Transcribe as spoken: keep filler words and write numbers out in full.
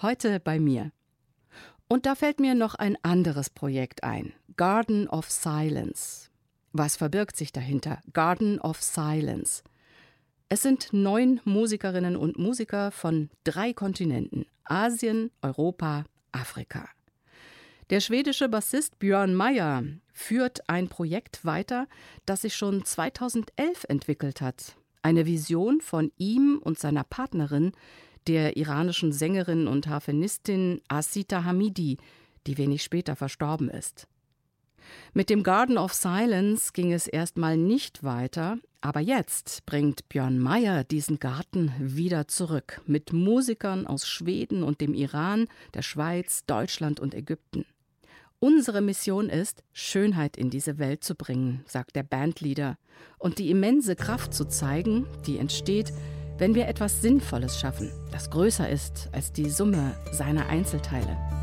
Heute bei mir. Und da fällt mir noch ein anderes Projekt ein. Garden of Silence. Was verbirgt sich dahinter? Garden of Silence. Es sind neun Musikerinnen und Musiker von drei Kontinenten: Asien, Europa, Afrika. Der schwedische Bassist Björn Mayer führt ein Projekt weiter, das sich schon zweitausendelf entwickelt hat. Eine Vision von ihm und seiner Partnerin, der iranischen Sängerin und Harfenistin Asita Hamidi, die wenig später verstorben ist. Mit dem Garden of Silence ging es erstmal nicht weiter, aber jetzt bringt Björn Mayer diesen Garten wieder zurück mit Musikern aus Schweden und dem Iran, der Schweiz, Deutschland und Ägypten. Unsere Mission ist, Schönheit in diese Welt zu bringen, sagt der Bandleader, und die immense Kraft zu zeigen, die entsteht, wenn wir etwas Sinnvolles schaffen, das größer ist als die Summe seiner Einzelteile.